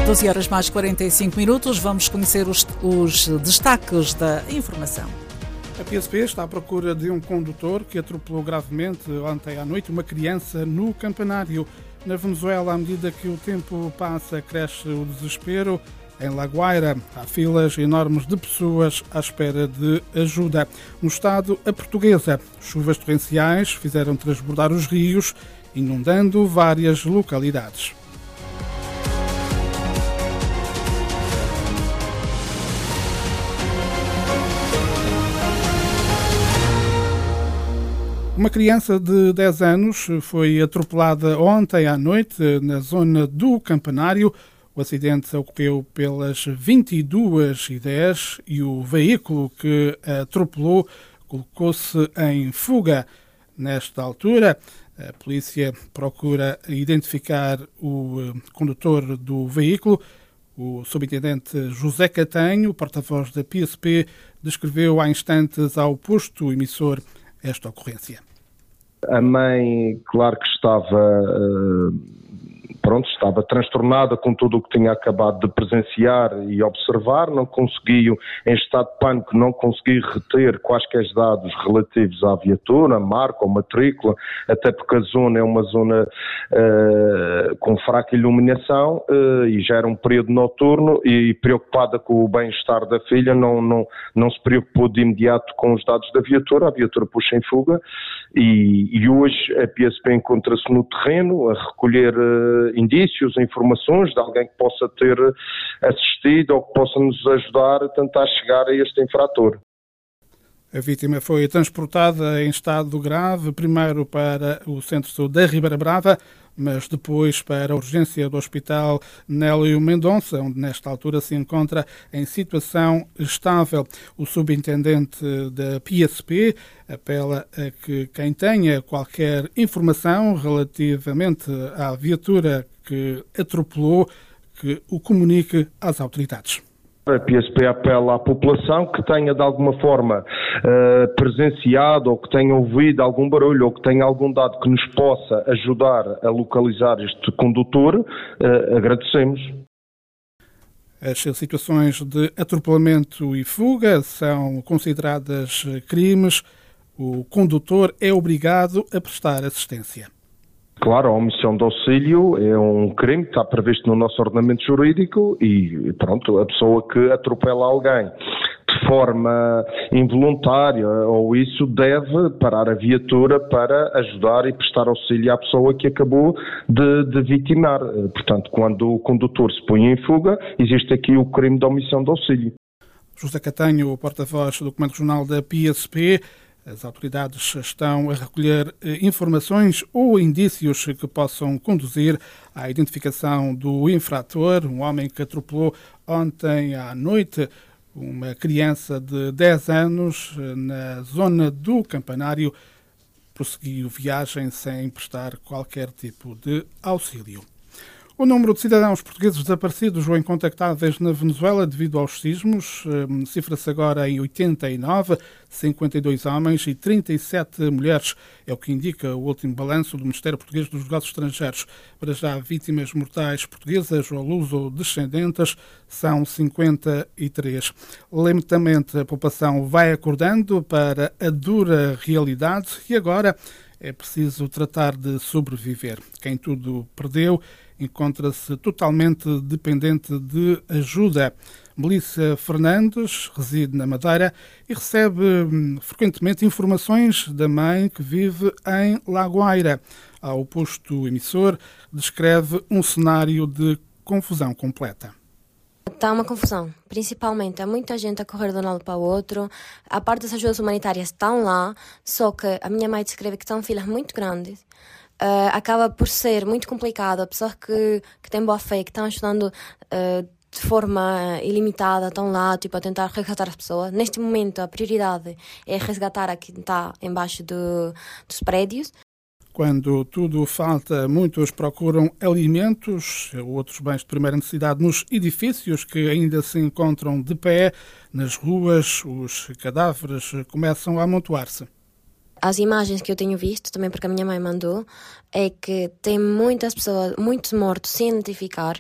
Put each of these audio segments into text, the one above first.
12 horas mais 45 minutos, vamos conhecer os destaques da informação. A PSP está à procura de um condutor que atropelou gravemente ontem à noite uma criança no campanário. Na Venezuela, à medida que o tempo passa, cresce o desespero. Em La Guaira, há filas enormes de pessoas à espera de ajuda. No estado, a Portuguesa, chuvas torrenciais fizeram transbordar os rios, inundando várias localidades. Uma criança de 10 anos foi atropelada ontem à noite na zona do Campanário. O acidente ocorreu pelas 22h10 e o veículo que atropelou colocou-se em fuga. Nesta altura, a polícia procura identificar o condutor do veículo. O subintendente José Catanho, porta-voz da PSP, descreveu há instantes ao posto emissor esta ocorrência. A mãe, claro que estava transtornada com tudo o que tinha acabado de presenciar e observar, não conseguiu, em estado de pânico, não conseguiu reter quaisquer dados relativos à viatura, marca ou matrícula, até porque a zona é uma zona com fraca iluminação e já era um período noturno e preocupada com o bem-estar da filha, não se preocupou de imediato com os dados da viatura, a viatura puxa em fuga e hoje a PSP encontra-se no terreno a recolher indícios, informações de alguém que possa ter assistido ou que possa nos ajudar a tentar chegar a este infrator. A vítima foi transportada em estado grave, primeiro para o Centro de Saúde da Ribeira Brava, mas depois para a urgência do Hospital Nélio Mendonça, onde nesta altura se encontra em situação estável. O subintendente da PSP apela a que quem tenha qualquer informação relativamente à viatura que atropelou, que o comunique às autoridades. A PSP apela à população que tenha de alguma forma presenciado ou que tenha ouvido algum barulho ou que tenha algum dado que nos possa ajudar a localizar este condutor, agradecemos. As situações de atropelamento e fuga são consideradas crimes. O condutor é obrigado a prestar assistência. Claro, a omissão de auxílio é um crime que está previsto no nosso ordenamento jurídico e pronto, a pessoa que atropela alguém de forma involuntária ou isso deve parar a viatura para ajudar e prestar auxílio à pessoa que acabou de vitimar. Portanto, quando o condutor se põe em fuga, existe aqui o crime de omissão de auxílio. José Catanho, o porta-voz do Comando Regional da PSP. As autoridades estão a recolher informações ou indícios que possam conduzir à identificação do infrator, um homem que atropelou ontem à noite uma criança de 10 anos na zona do Campanário. Prosseguiu viagem sem prestar qualquer tipo de auxílio. O número de cidadãos portugueses desaparecidos ou incontactáveis na Venezuela devido aos sismos cifra-se agora em 89, 52 homens e 37 mulheres. É o que indica o último balanço do Ministério Português dos Negócios Estrangeiros. Para já, vítimas mortais portuguesas ou luso-descendentes são 53. Lentamente, a população vai acordando para a dura realidade e agora é preciso tratar de sobreviver. Quem tudo perdeu encontra-se totalmente dependente de ajuda. Melissa Fernandes reside na Madeira e recebe frequentemente informações da mãe que vive em La Guaira. Ao posto emissor, descreve um cenário de confusão completa. Está uma confusão, principalmente há muita gente a correr de um lado para o outro. A parte das ajudas humanitárias estão lá, só que a minha mãe descreve que estão filas muito grandes. Acaba por ser muito complicado. A pessoa que tem boa fé, que estão ajudando de forma ilimitada, estão lá a tentar resgatar as pessoas. Neste momento a prioridade é resgatar a quem está embaixo dos prédios. Quando tudo falta, muitos procuram alimentos, outros bens de primeira necessidade nos edifícios que ainda se encontram de pé. Nas ruas, os cadáveres começam a amontoar-se. As imagens que eu tenho visto, também porque a minha mãe mandou, é que tem muitas pessoas, muitos mortos sem identificar.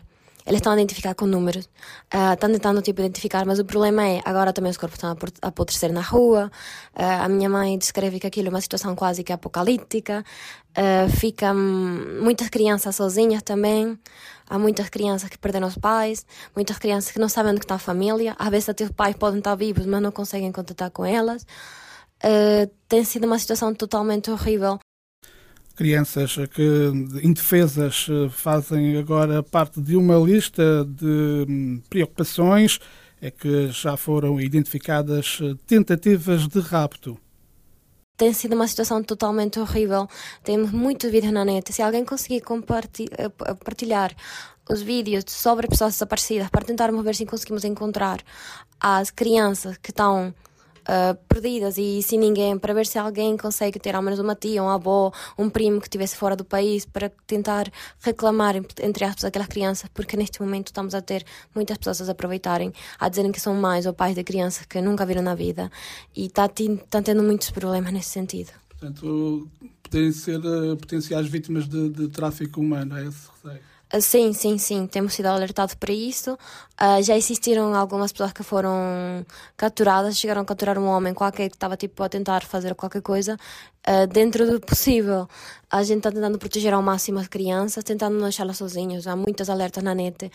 eles estão a identificar com números, estão tentando tipo identificar, mas o problema é, agora também os corpos estão a apodrecer na rua, a minha mãe descreve que aquilo é uma situação quase que apocalíptica, ficam muitas crianças sozinhas também, há muitas crianças que perderam os pais, muitas crianças que não sabem onde está a família, às vezes até os pais podem estar vivos, mas não conseguem contatar com elas. Tem sido uma situação totalmente horrível. Crianças que, indefesas, fazem agora parte de uma lista de preocupações, é que já foram identificadas tentativas de rapto. Tem sido uma situação totalmente horrível. Temos muitos vídeos na net. Se alguém conseguir partilhar os vídeos sobre pessoas desaparecidas para tentarmos ver se conseguimos encontrar as crianças que estão perdidas e sem ninguém, para ver se alguém consegue ter ao menos uma tia, um avô, um primo que estivesse fora do país, para tentar reclamar, entre aspas, aquelas crianças, porque neste momento estamos a ter muitas pessoas a aproveitarem, a dizerem que são mães ou pais de crianças que nunca viram na vida, e estão tendo muitos problemas nesse sentido. Portanto, podem ser potenciais vítimas de tráfico humano, é esse receio? Sim. Temos sido alertados para isso. Já existiram algumas pessoas que foram capturadas, chegaram a capturar um homem qualquer que estava tipo a tentar fazer qualquer coisa. Dentro do possível, a gente está tentando proteger ao máximo as crianças, tentando não deixá-las sozinhas. Há muitas alertas na net.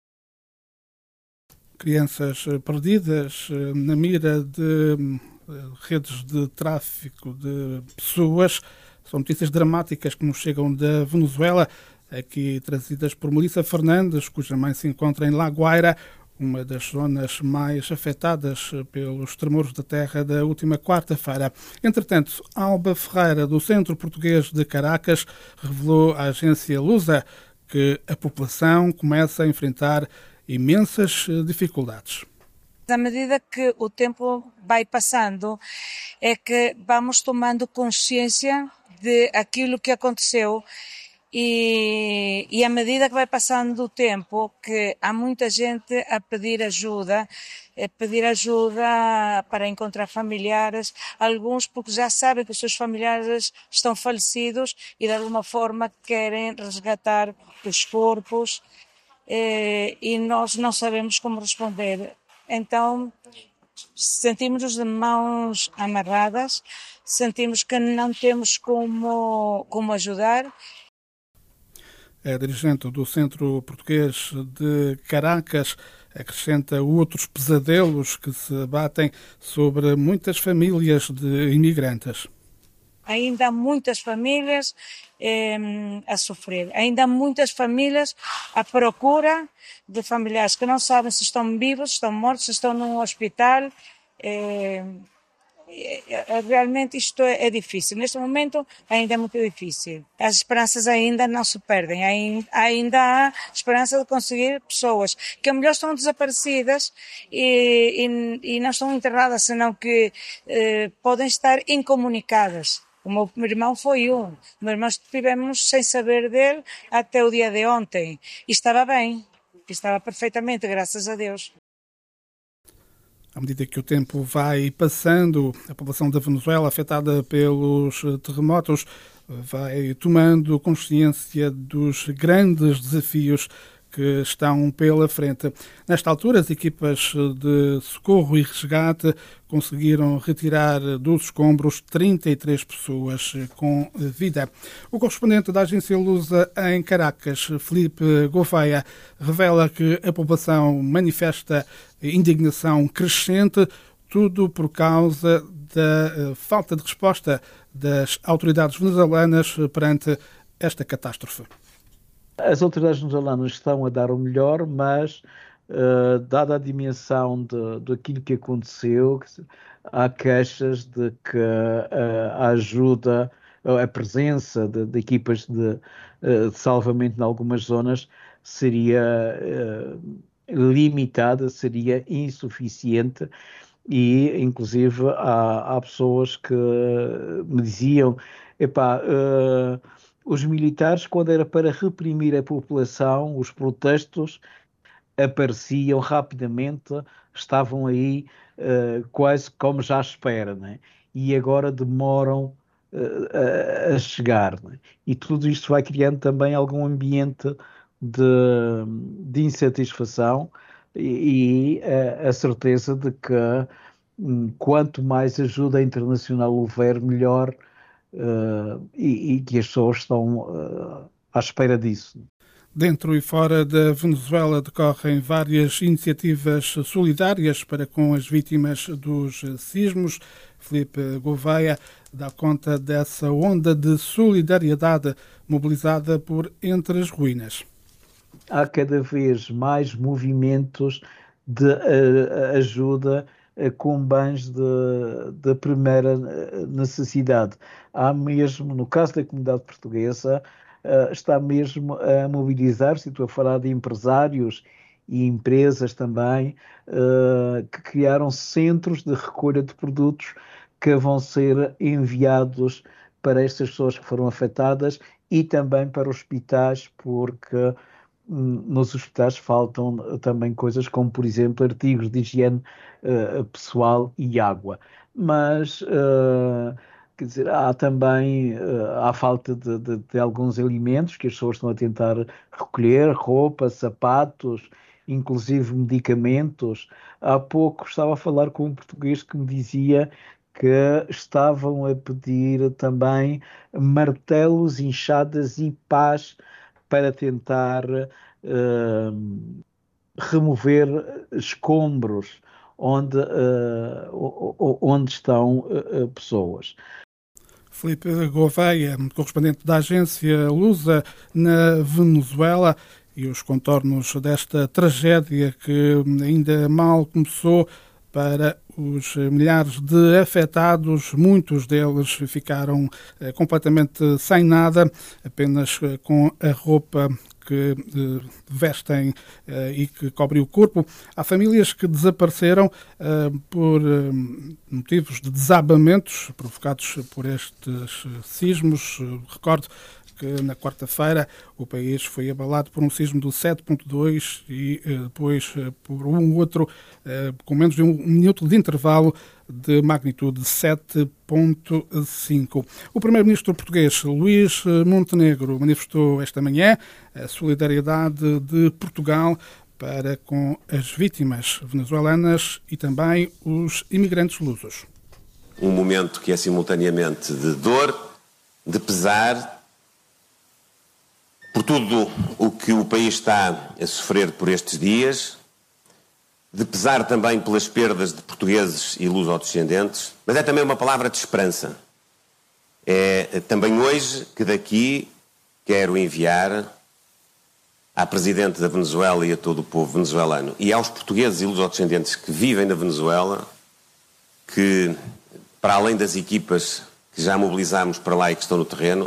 Crianças perdidas na mira de redes de tráfico de pessoas. São notícias dramáticas que nos chegam da Venezuela, aqui trazidas por Melissa Fernandes, cuja mãe se encontra em La Guaira, uma das zonas mais afetadas pelos tremores da terra da última quarta-feira. Entretanto, Alba Ferreira, do Centro Português de Caracas, revelou à agência Lusa que a população começa a enfrentar imensas dificuldades. À medida que o tempo vai passando, é que vamos tomando consciência de aquilo que aconteceu. E à medida que vai passando o tempo, que há muita gente a pedir ajuda para encontrar familiares, alguns porque já sabem que os seus familiares estão falecidos e de alguma forma querem resgatar os corpos, e nós não sabemos como responder. Então sentimos-nos de mãos amarradas, sentimos que não temos como ajudar. A dirigente do Centro Português de Caracas acrescenta outros pesadelos que se abatem sobre muitas famílias de imigrantes. Ainda há muitas famílias a sofrer, ainda há muitas famílias à procura de familiares que não sabem se estão vivos, se estão mortos, se estão num hospital. Realmente isto é difícil. Neste momento ainda é muito difícil. As esperanças ainda não se perdem. Ainda há esperança de conseguir pessoas que a melhor estão desaparecidas e não estão enterradas, senão que podem estar incomunicadas. O meu irmão foi um. O meu irmão estivemos sem saber dele até o dia de ontem. E estava bem. Estava perfeitamente, graças a Deus. À medida que o tempo vai passando, a população da Venezuela, afetada pelos terremotos, vai tomando consciência dos grandes desafios que estão pela frente. Nesta altura, as equipas de socorro e resgate conseguiram retirar dos escombros 33 pessoas com vida. O correspondente da agência Lusa em Caracas, Filipe Gouveia, revela que a população manifesta indignação crescente, tudo por causa da falta de resposta das autoridades venezuelanas perante esta catástrofe. As autoridades venezuelanas estão a dar o melhor, mas, dada a dimensão daquilo que aconteceu, há queixas de que a ajuda, a presença de equipas de salvamento em algumas zonas seria limitada, seria insuficiente, e inclusive há pessoas que me diziam: os militares, quando era para reprimir a população, os protestos apareciam rapidamente, estavam aí quase como já à espera, né? E agora demoram a chegar, né? E tudo isto vai criando também algum ambiente de insatisfação e a certeza de que quanto mais ajuda internacional houver, melhor, e que as pessoas estão à espera disso. Dentro e fora da Venezuela decorrem várias iniciativas solidárias para com as vítimas dos sismos. Filipe Gouveia dá conta dessa onda de solidariedade mobilizada por Entre as Ruínas. Há cada vez mais movimentos de ajuda com bens de primeira necessidade. Há mesmo, no caso da comunidade portuguesa, está mesmo a mobilizar-se, estou a falar de empresários e empresas também, que criaram centros de recolha de produtos que vão ser enviados para estas pessoas que foram afetadas e também para hospitais, porque nos hospitais faltam também coisas como, por exemplo, artigos de higiene pessoal e água. Mas, quer dizer, há também há falta de alguns alimentos que as pessoas estão a tentar recolher, roupa, sapatos, inclusive medicamentos. Há pouco estava a falar com um português que me dizia que estavam a pedir também martelos, enxadas e pás para tentar remover escombros onde estão pessoas. Filipe Gouveia, correspondente da agência Lusa na Venezuela, e os contornos desta tragédia que ainda mal começou para os milhares de afetados. Muitos deles ficaram completamente sem nada, apenas com a roupa que vestem e que cobrem o corpo. Há famílias que desapareceram por motivos de desabamentos provocados por estes sismos. Recordo que na quarta-feira o país foi abalado por um sismo do 7.2 e depois por um outro com menos de um minuto de intervalo de magnitude 7.5. O primeiro-ministro português, Luís Montenegro, manifestou esta manhã a solidariedade de Portugal para com as vítimas venezuelanas e também os imigrantes lusos. Um momento que é simultaneamente de dor, de pesar, por tudo o que o país está a sofrer por estes dias, de pesar também pelas perdas de portugueses e luso-descendentes, mas é também uma palavra de esperança. É também hoje que daqui quero enviar à Presidente da Venezuela e a todo o povo venezuelano e aos portugueses e luso-descendentes que vivem na Venezuela, que, para além das equipas que já mobilizámos para lá e que estão no terreno,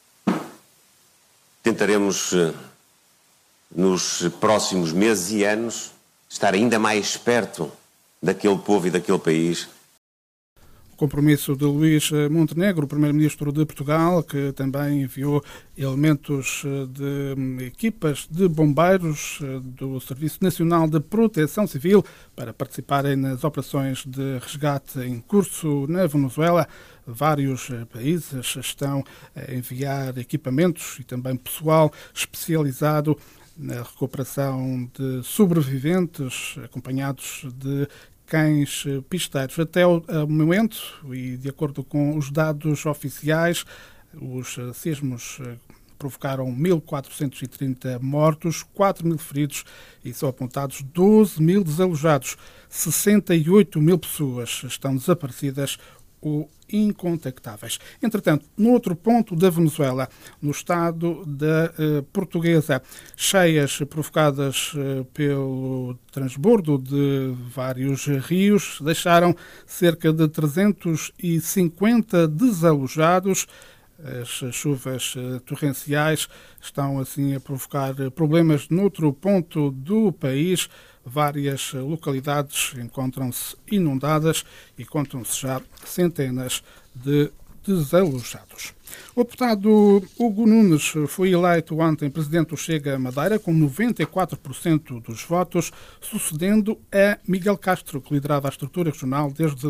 tentaremos, nos próximos meses e anos, estar ainda mais perto daquele povo e daquele país. O compromisso de Luís Montenegro, o primeiro-ministro de Portugal, que também enviou elementos de equipas de bombeiros do Serviço Nacional de Proteção Civil para participarem nas operações de resgate em curso na Venezuela. Vários países estão a enviar equipamentos e também pessoal especializado na recuperação de sobreviventes, acompanhados de cães pisteiros. Até o momento, e de acordo com os dados oficiais, os sismos provocaram 1.430 mortos, 4.000 feridos e são apontados 12.000 desalojados. 68.000 pessoas estão desaparecidas ou incontactáveis. Entretanto, no outro ponto da Venezuela, no estado da Portuguesa, cheias provocadas pelo transbordo de vários rios deixaram cerca de 350 desalojados. As chuvas torrenciais estão assim a provocar problemas noutro ponto do país. Várias localidades encontram-se inundadas e contam-se já centenas de desalojados. O deputado Hugo Nunes foi eleito ontem presidente do Chega Madeira com 94% dos votos, sucedendo a Miguel Castro, que liderava a estrutura regional desde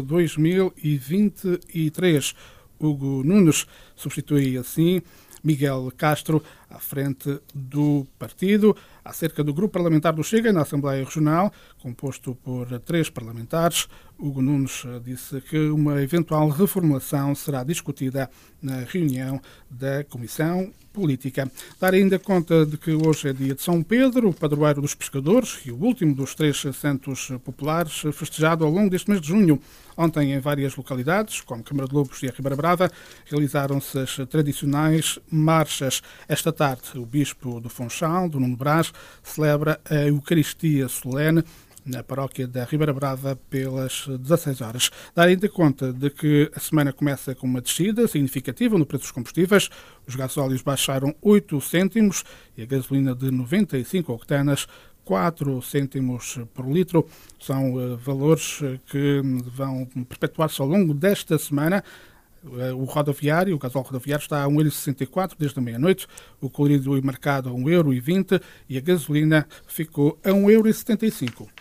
2023. Hugo Nunes substitui assim Miguel Castro à frente do partido. Acerca do grupo parlamentar do Chega na Assembleia Regional, composto por 3 parlamentares, Hugo Nunes disse que uma eventual reformulação será discutida na reunião da Comissão Política. Dar ainda conta de que hoje é dia de São Pedro, o padroeiro dos pescadores e o último dos 3 santos populares, festejado ao longo deste mês de junho. Ontem, em várias localidades, como Câmara de Lobos e a Ribeira Brava, realizaram-se as tradicionais marchas. Esta tarde, o Bispo do Funchal, do Nuno Brás, celebra a Eucaristia solene na paróquia da Ribeira Brava pelas 16 horas. Dar ainda conta de que a semana começa com uma descida significativa no preço dos combustíveis. Os gasóleos baixaram 8 cêntimos e a gasolina de 95 octanas 4 cêntimos por litro. São valores que vão perpetuar-se ao longo desta semana. O rodoviário, o gasóleo rodoviário está a 1,64€ desde a meia-noite, o colorido e marcado a 1,20€ e a gasolina ficou a 1,75€.